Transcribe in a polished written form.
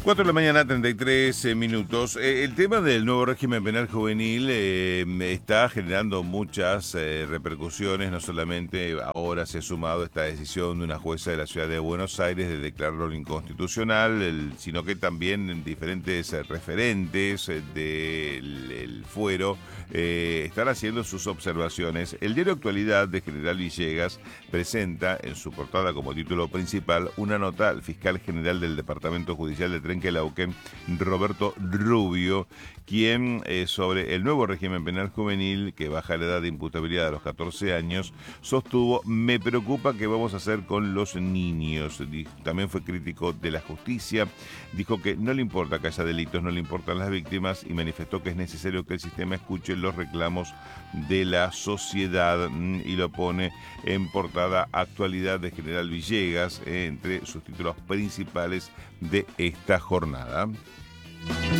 4 de la mañana, 33 minutos. El tema del nuevo régimen penal juvenil está generando muchas repercusiones. No solamente ahora se ha sumado esta decisión de una jueza de la ciudad de Buenos Aires de declararlo inconstitucional, sino que también diferentes referentes del fuero están haciendo sus observaciones. El diario Actualidad de General Villegas presenta en su portada como título principal una nota al fiscal general del Departamento Judicial de Trenquelauquen, Roberto Rubio, quien sobre el nuevo régimen penal juvenil que baja la edad de imputabilidad a los 14 años, sostuvo: me preocupa qué vamos a hacer con los niños. También fue crítico de la justicia, dijo que no le importa que haya delitos, no le importan las víctimas, y manifestó que es necesario que el sistema escuche los reclamos de la sociedad, y lo pone en portada Actualidad de General Villegas, entre sus títulos principales de esta jornada.